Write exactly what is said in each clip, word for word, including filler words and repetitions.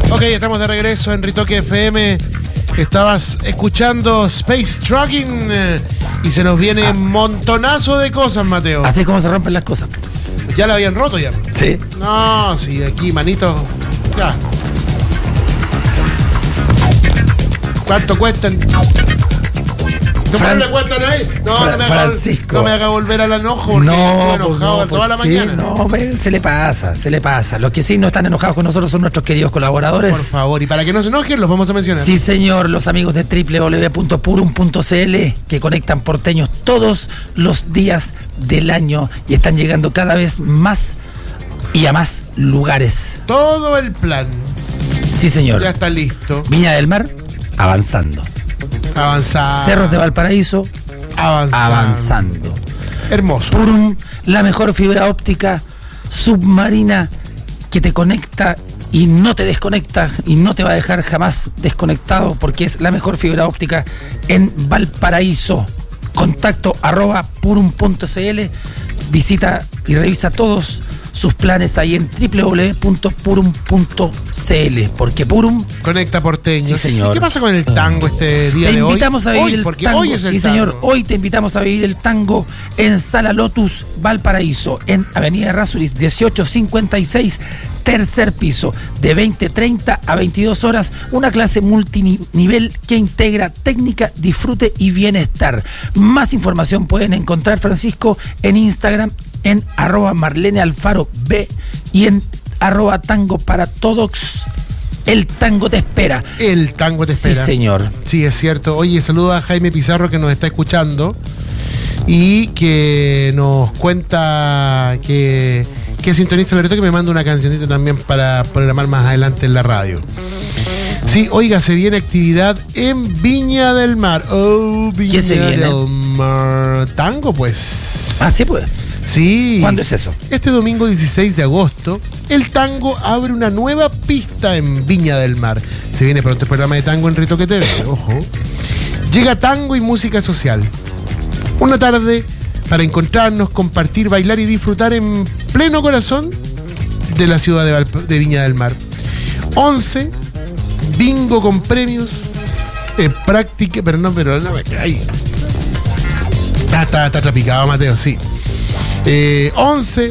Ok, estamos de regreso en Ritoque F M. Estabas escuchando Space Trucking eh, y se nos viene un montonazo de cosas, Mateo. Así es como se rompen las cosas. ¿Ya la habían roto ya? Sí. No, sí, aquí, manito. Ya. ¿Cuánto cuestan? ¿No Fran... le cuestan ahí? No, Fra... no, me haga, Francisco. no me haga volver al enojo porque no, estuve enojado pues no, toda la sí, mañana. No, pues, se le pasa, se le pasa. Los que sí no están enojados con nosotros son nuestros queridos colaboradores. Por favor, y para que no se enojen, los vamos a mencionar. Sí, señor, los amigos de doble u doble u doble u punto purum punto c l que conectan porteños todos los días del año y están llegando cada vez más y a más lugares. Todo el plan. Sí, señor. Ya está listo. Viña del Mar, avanzando. Avanzando. Cerros de Valparaíso, avanzando. avanzando. Hermoso. Purum, la mejor fibra óptica submarina que te conecta y no te desconecta y no te va a dejar jamás desconectado porque es la mejor fibra óptica en Valparaíso. Contacto arroba purum punto c l. Visita y revisa todos sus planes ahí en doble u doble u doble u punto purum punto c l, porque Purum conecta porteños. Sí, señor. ¿Y qué pasa con el tango este día te de hoy? Te invitamos a vivir hoy, el porque tango. Hoy es el sí, tango. señor. Hoy te invitamos a vivir el tango en Sala Lotus, Valparaíso, en Avenida Errázuriz dieciocho cincuenta y seis, tercer piso, de veinte treinta a veintidós horas, una clase multinivel que integra técnica, disfrute y bienestar. Más información pueden encontrar, Francisco, en Instagram, en arroba Marlene Alfaro B y en arroba tango para todos. El tango te espera. El tango te espera. Sí, señor. Sí, es cierto. Oye, saludo a Jaime Pizarro que nos está escuchando y que nos cuenta que, que sintoniza el reto, que me manda una cancionita también para programar más adelante en la radio. Sí, oiga, se viene actividad en Viña del Mar. Oh, Viña ¿Qué se viene? del Mar. Tango, pues. Ah, sí, pues. Sí. ¿Cuándo es eso? Este domingo dieciséis de agosto, el tango abre una nueva pista en Viña del Mar. Se viene pronto el programa de tango en Ritoque T V. Ojo. Llega tango y música social. Una tarde para encontrarnos, compartir, bailar y disfrutar en pleno corazón de la ciudad de, Valp- de Viña del Mar. once, bingo con premios, eh, práctica, pero no, pero no, ahí. Está, está, está trapicado, Mateo, sí. Eh, once,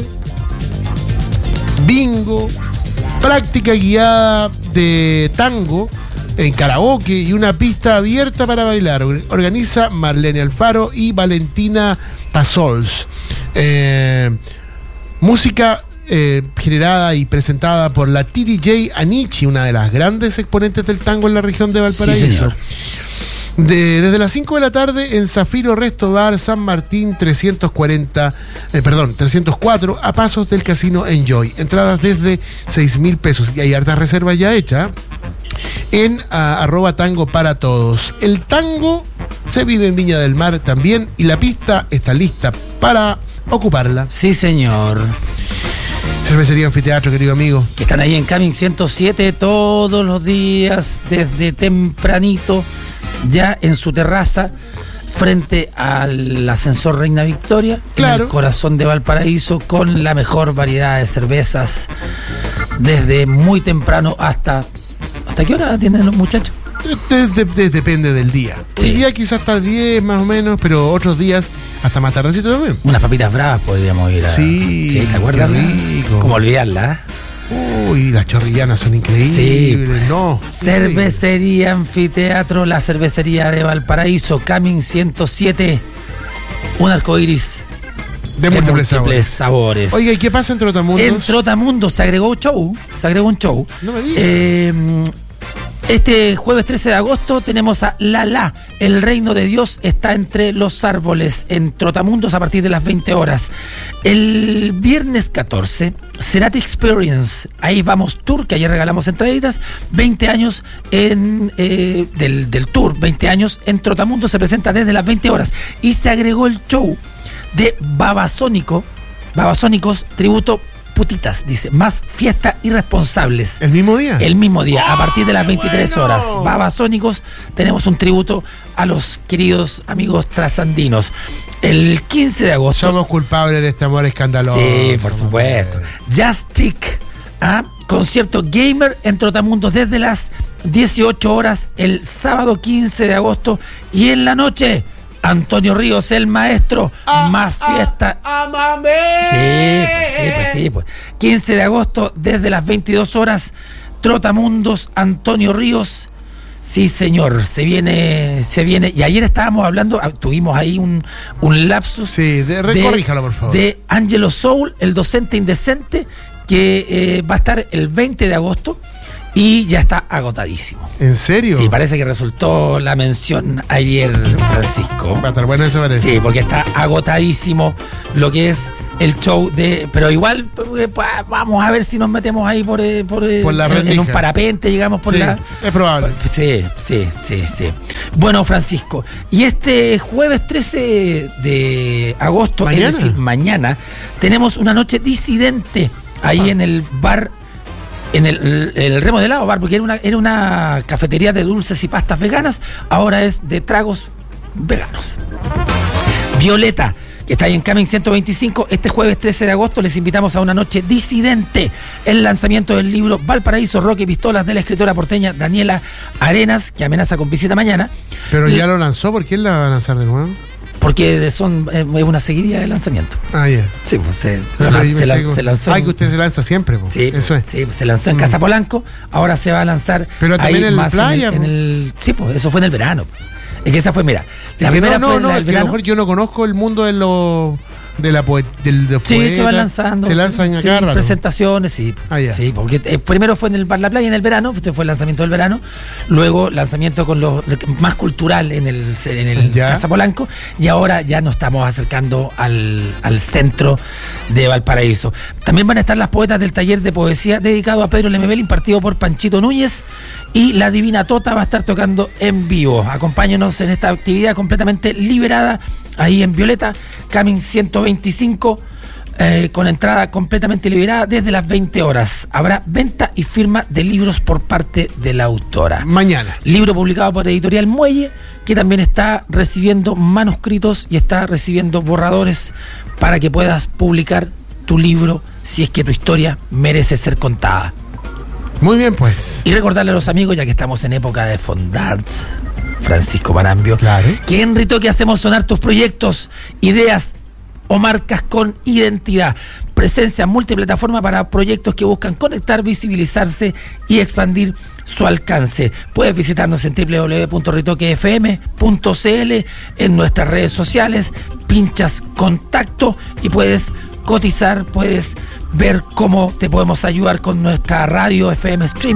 bingo, práctica guiada de tango en karaoke y una pista abierta para bailar. Organiza Marlene Alfaro y Valentina Pasols. Eh, música eh, generada y presentada por la T D J Anichi, una de las grandes exponentes del tango en la región de Valparaíso. Sí, señor. De, desde las cinco de la tarde en Zafiro Resto Bar San Martín trescientos cuarenta, eh, perdón, trescientos cuatro, a pasos del Casino Enjoy. Entradas desde seis mil pesos y hay hartas reservas ya hechas en a, arroba tango para todos. El tango se vive en Viña del Mar también y la pista está lista para ocuparla. Sí, señor. Cervecería Anfiteatro, querido amigo. Que están ahí en Camin ciento siete todos los días, desde tempranito, ya en su terraza, frente al ascensor Reina Victoria, claro, en el corazón de Valparaíso, con la mejor variedad de cervezas, desde muy temprano hasta... ¿Hasta qué hora atienden los muchachos? De, de, de, depende del día. Sí. Hoy día quizás hasta diez más o menos, pero otros días hasta más tardecito también. Unas papitas bravas podríamos ir a... Sí, sí, ¿te acuerdas? qué rico. Como olvidarla. Uy, las chorrillanas son increíbles. Sí, pues, no. Cervecería Anfiteatro, la cervecería de Valparaíso, Camin ciento siete, un arcoíris de, de múltiples, múltiples sabores. sabores. Oiga, ¿y qué pasa en Trotamundos? En Trotamundos se agregó un show, se agregó un show. No me digas. Eh, Este jueves trece de agosto tenemos a La La, el reino de Dios está entre los árboles, en Trotamundos a partir de las veinte horas. El viernes catorce, Cerati Experience, ahí vamos tour, que ayer regalamos entraditas, veinte años en eh, del, del tour, veinte años en Trotamundos, se presenta desde las veinte horas. Y se agregó el show de Babasónico, Babasónicos, tributo putitas, dice, más fiesta irresponsables. ¿El mismo día? El mismo día, a partir de las veintitrés bueno. horas. Babasónicos, tenemos un tributo a los queridos amigos trasandinos. El quince de agosto. Somos culpables de este amor escandaloso. Sí, por supuesto. Just Tick, ¿ah? concierto gamer en Trotamundos desde las dieciocho horas el sábado quince de agosto. Y en la noche, Antonio Ríos, el maestro, ah, más fiesta. Ah, ah, sí, pues, sí, pues sí, pues. quince de agosto desde las veintidós horas, Trotamundos, Antonio Ríos. Sí, señor, se viene, se viene. Y ayer estábamos hablando, tuvimos ahí un, un lapsus. Sí, de, recorríjalo, por favor. De Angelo Soul, el docente indecente, que eh, va a estar el veinte de agosto y ya está agotadísimo. ¿En serio? Sí, parece que resultó la mención ayer, Francisco. Va a estar bueno eso, parece. Sí, porque está agotadísimo lo que es el show de... Pero igual, pues, vamos a ver si nos metemos ahí por, por, por la en, en un parapente, llegamos por sí, la... es probable. Sí, sí, sí, sí. Bueno, Francisco, y este jueves trece de agosto, ¿mañana? Es decir, mañana, tenemos una noche disidente ahí ah. en el bar... En el, el remodelado bar, porque era una, era una cafetería de dulces y pastas veganas, ahora es de tragos veganos. Violeta, que está ahí en Cumming ciento veinticinco, este jueves trece de agosto les invitamos a una noche disidente, el lanzamiento del libro Valparaíso, Rock y Pistolas de la escritora porteña Daniela Arenas, que amenaza con visita mañana. Pero ya lo lanzó, ¿por qué la va a lanzar de nuevo? Porque son es una seguidilla de lanzamiento. Ah, ya. Yeah. Sí, pues se, no, se, se, la, se lanzó. Ay, que usted se lanza siempre, pues. Sí, eso es. Sí, pues, se lanzó en mm. Casa Polanco, ahora se va a lanzar. Pero también ahí en más la playa. En el, en el, sí, pues eso fue en el verano. Es que esa fue, mira. La primera no, no, fue no, la es que a lo mejor yo no conozco el mundo de los. De la poe del, de sí, poeta, se van lanzando. Se lanzan sí, acá, sí, presentaciones, sí. Ah, yeah. Sí, porque eh, primero fue en el Bar La Playa en el verano, este fue el lanzamiento del verano, luego lanzamiento con los más cultural en el, en el Casa Polanco, y ahora ya nos estamos acercando al, al centro de Valparaíso. También van a estar las poetas del taller de poesía dedicado a Pedro Lemebel, impartido por Panchito Núñez, y la Divina Tota va a estar tocando en vivo. Acompáñenos en esta actividad completamente liberada ahí en Violeta, Cumming ciento veinticinco, eh, con entrada completamente liberada desde las veinte horas. Habrá venta y firma de libros por parte de la autora. Mañana. Libro publicado por Editorial Muelle, que también está recibiendo manuscritos y está recibiendo borradores para que puedas publicar tu libro si es que tu historia merece ser contada. Muy bien, pues. Y recordarle a los amigos, ya que estamos en época de Fondart, Francisco Marambio, claro, que en Ritoque hacemos sonar tus proyectos, ideas o marcas con identidad. Presencia multiplataforma para proyectos que buscan conectar, visibilizarse y expandir su alcance. Puedes visitarnos en doble u doble u doble u punto ritoque f m punto c l, en nuestras redes sociales, pinchas contacto y puedes cotizar, puedes ver cómo te podemos ayudar con nuestra radio F M Stream